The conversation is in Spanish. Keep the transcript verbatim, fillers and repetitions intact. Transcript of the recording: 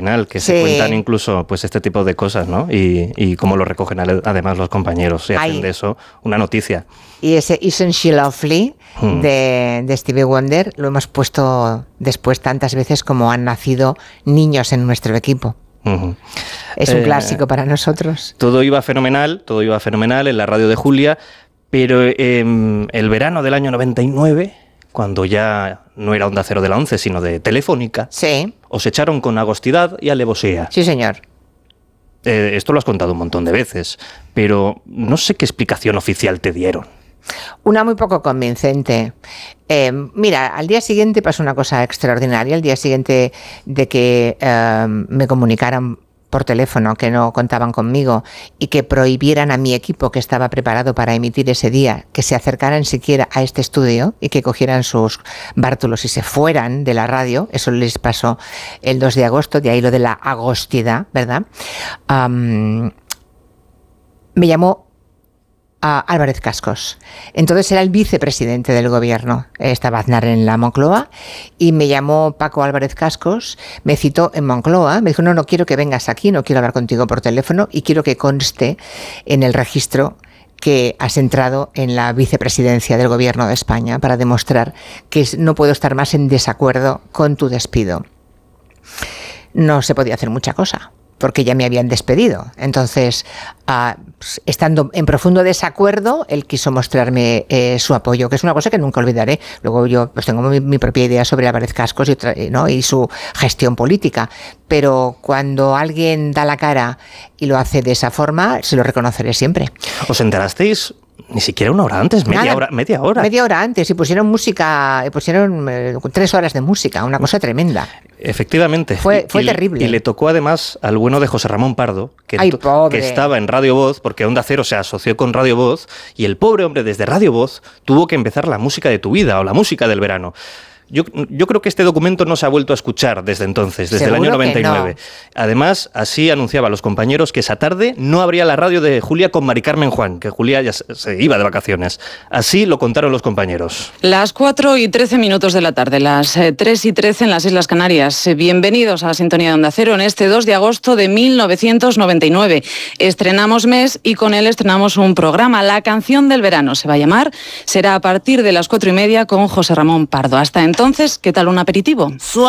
fenomenal, que Sí. se cuentan incluso pues este tipo de cosas, ¿no? Y, y cómo lo recogen ale- además los compañeros, se hacen Ay. de eso una noticia. Y ese Isn't She Lovely Hmm. de, de Stevie Wonder lo hemos puesto después tantas veces como han nacido niños en nuestro equipo. Ujú. Es un Eh, clásico para nosotros. Todo iba fenomenal, todo iba fenomenal en la radio de Julia, pero eh, el verano del año noventa y nueve, cuando ya no era Onda Cero de la once, sino de Telefónica, Sí, os echaron con agostidad y alevosía. sí señor. Eh, esto lo has contado un montón de veces, pero no sé qué explicación oficial te dieron. Una muy poco convincente. Eh, mira, al día siguiente pasó una cosa extraordinaria. Al día siguiente de que eh, me comunicaran por teléfono que no contaban conmigo y que prohibieran a mi equipo que estaba preparado para emitir ese día que se acercaran siquiera a este estudio y que cogieran sus bártulos y se fueran de la radio. Eso les pasó el dos de agosto, de ahí lo de la agostidad, ¿verdad? Um, me llamó a Álvarez Cascos. Entonces era el vicepresidente del gobierno. Estaba Aznar en la Moncloa y me llamó Paco Álvarez Cascos, me citó en Moncloa, me dijo, no, no quiero que vengas aquí, no quiero hablar contigo por teléfono y quiero que conste en el registro que has entrado en la vicepresidencia del gobierno de España para demostrar que no puedo estar más en desacuerdo con tu despido. No se podía hacer mucha cosa, porque ya me habían despedido. Entonces, uh, estando en profundo desacuerdo, él quiso mostrarme eh, su apoyo, que es una cosa que nunca olvidaré. Luego yo pues tengo mi, mi propia idea sobre Álvarez Cascos y, otra, ¿no? y su gestión política, pero cuando alguien da la cara y lo hace de esa forma, se lo reconoceré siempre. ¿Os enterasteis? Ni siquiera una hora antes, media Nada, hora, media hora. Media hora antes, y pusieron música, y pusieron eh, tres horas de música, una cosa tremenda. Efectivamente. Fue, fue y, terrible. Y le tocó además al bueno de José Ramón Pardo, que, Ay, pobre. que estaba en Radio Voz, porque Onda Cero se asoció con Radio Voz, y el pobre hombre desde Radio Voz tuvo que empezar la música de tu vida o la música del verano. Yo, yo creo que este documento no se ha vuelto a escuchar desde entonces, desde el año noventa y nueve. No. Además, así anunciaba a los compañeros que esa tarde no habría la radio de Julia con Mari Carmen Juan, que Julia ya se iba de vacaciones. Así lo contaron los compañeros. Las cuatro y trece minutos de la tarde, las tres y trece en las Islas Canarias. Bienvenidos a la sintonía de Onda Cero en este dos de agosto de mil novecientos noventa y nueve. Estrenamos mes y con él estrenamos un programa. La canción del verano se va a llamar. Será a partir de las cuatro y media con José Ramón Pardo. Hasta entonces, Entonces, ¿qué tal un aperitivo?